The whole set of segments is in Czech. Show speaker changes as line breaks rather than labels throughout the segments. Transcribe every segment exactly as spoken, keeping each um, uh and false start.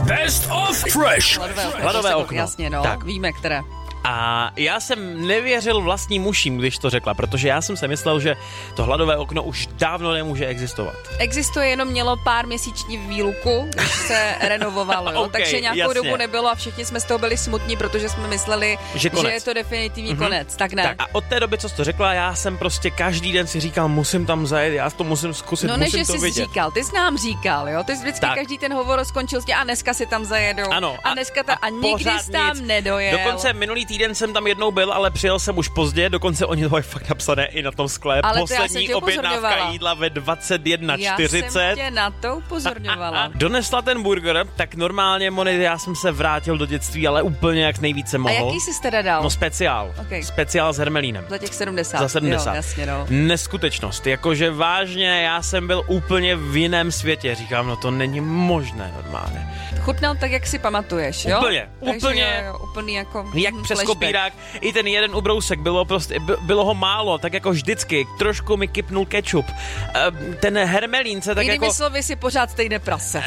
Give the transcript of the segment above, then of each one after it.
Best of Fresh.
Hladové okno.
Hladové okno.
Jasně, no,
Tak.
víme, které.
A já jsem nevěřil vlastním uším, když to řekla, protože já jsem si myslel, že to hladové okno už dávno nemůže existovat.
Existuje, jenom mělo pár měsíční výluku, když se renovovalo, jo?
Okay,
takže nějakou
jasně.
dobu nebylo a všichni jsme z toho byli smutní, protože jsme mysleli,
Že konec.
že je to definitivní
Mhm.
konec. Tak ne.
Tak a od té doby, co jsi to řekla, já jsem prostě každý den si říkal, musím tam zajet, já to musím zkusit,
No než
musím to
jsi
vidět.
říkal, ty jsi nám říkal, jo? Ty jsi vždycky
Tak.
každý ten hovor skončil s tím, a dneska si tam zajedou.
Ano.
A dneska ta, a, a nikdy
pořád
jsi tam
nic.
nedojel.
Dokonce minulý týden jsem tam jednou byl, ale přijel jsem už pozdě, dokonce oni to mají fakt napsané i na tom skle.
Ale to já jsem
Poslední
tě
objednávka
upozorňovala.
jídla ve dvacet jedna
Já
čtyřicet.
jsem tě na to upozorňovala.
Donesla ten burger, tak normálně, Moni, já jsem se vrátil do dětství, ale úplně jak nejvíce
A
mohl.
jaký jsi teda dal?
No speciál.
Okay.
Speciál s hermelínem.
Za těch sedmdesát.
Za sedmdesát.
Jo, jasně, no.
Neskutečnost. Jakože vážně, já jsem byl úplně v jiném světě. Říkám, no to není možné normálně.
Chutnal tak, jak si pamatuješ, jo?
Úplně,
Takže
úplně.
Jo, úplný jako
Jak
hm,
přes
flashback.
kopírák, i ten jeden ubrousek, bylo prostě, by- bylo ho málo, tak jako vždycky, trošku mi kypnul kečup. Ehm, Ten hermelín se tak
Jinými
jako...
slovy si pořád stejné prase.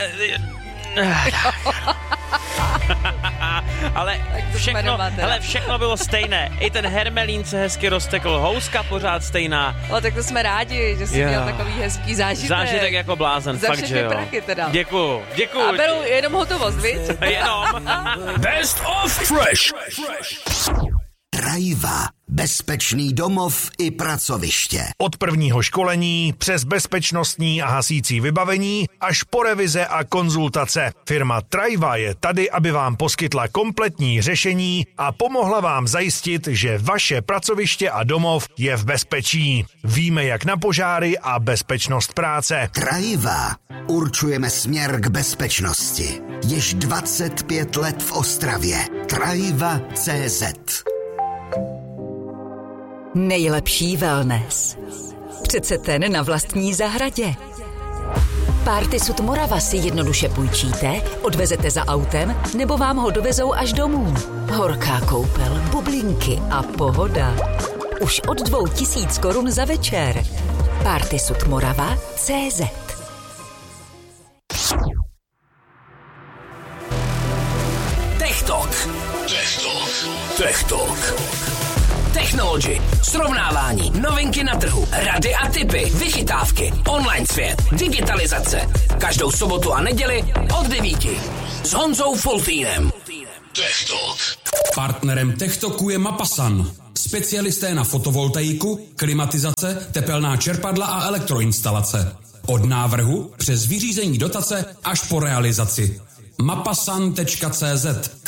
ale
to jsme
všechno,
doma teda.
hele, všechno bylo stejné. I ten hermelín se hezky roztekl, houska pořád stejná.
Ale tak to jsme rádi, že jsi
Jo.
měl takový hezký zážitek.
Zážitek jako blázen,
Za
fakt,
všechny
že jo.
prachy teda.
Děkuju, děkuju.
A beru jenom hotovost, viď?
Jenom.
Best of Fresh.
Trajva. Bezpečný domov i pracoviště.
Od prvního školení přes bezpečnostní a hasící vybavení až po revize a konzultace. Firma Trajva je tady, aby vám poskytla kompletní řešení a pomohla vám zajistit, že vaše pracoviště a domov je v bezpečí. Víme jak na požáry a bezpečnost práce.
Trajva. Určujeme směr k bezpečnosti. Již dvacet pět let v Ostravě. Trajva tečka cé zet.
Nejlepší wellness. Přece ten na vlastní zahradě. Party Morava si jednoduše půjčíte, odvezete za autem nebo vám ho dovezou až domů. Horká koupel, bublinky a pohoda. Už od dvou tisíc korun za večer. Party Morava tečka cé zet.
Tech Talk. Tech Talk. Tech Talk. Technology, srovnávání, novinky na trhu, rady a tipy, vychytávky, online svět, digitalizace. Každou sobotu a neděli od devíti s Honzou Foltýnem. Tech Talk.
Partnerem Tech Talku je Mapasan. Specialisté na fotovoltaiku, klimatizace, tepelná čerpadla a elektroinstalace. Od návrhu přes vyřízení dotace až po realizaci. mapasan tečka cé zet.